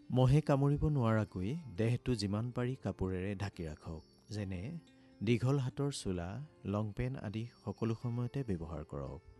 মহে কামুৰিব নোৱাৰাকৈ দেহটো যিমান পাৰি কাপোৰেৰে ঢাকি ৰাখক। যেনে দীঘল হাতৰ চোলা, লং পেণ্ট আদি সকলো সময়তে ব্যৱহাৰ কৰক।